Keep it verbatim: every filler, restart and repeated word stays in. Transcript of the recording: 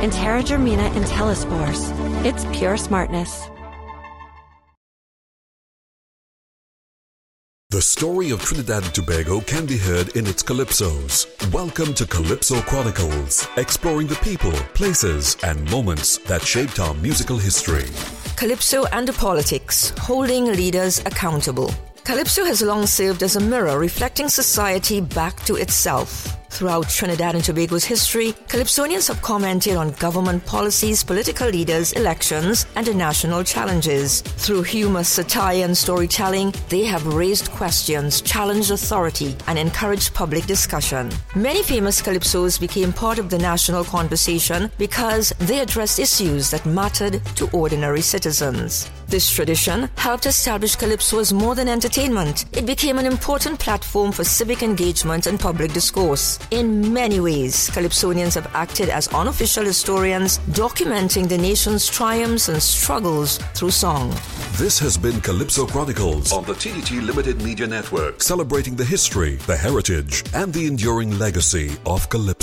Enterogermina intellispores. It's pure smartness. The story of Trinidad and Tobago can be heard in its calypsos. Welcome to Calypso Chronicles, exploring the people, places, and moments that shaped our musical history. Calypso and the politics, holding leaders accountable. Calypso has long served as a mirror reflecting society back to itself. Throughout Trinidad and Tobago's history, Calypsonians have commented on government policies, political leaders, elections, and the national challenges. Through humor, satire, and storytelling, they have raised questions, challenged authority, and encouraged public discussion. Many famous Calypsos became part of the national conversation because they addressed issues that mattered to ordinary citizens. This tradition helped establish Calypso as more than entertainment. It became an important platform for civic engagement and public discourse. In many ways, Calypsonians have acted as unofficial historians, documenting the nation's triumphs and struggles through song. This has been Calypso Chronicles on the T D T Limited Media Network, celebrating the history, the heritage, and the enduring legacy of Calypso.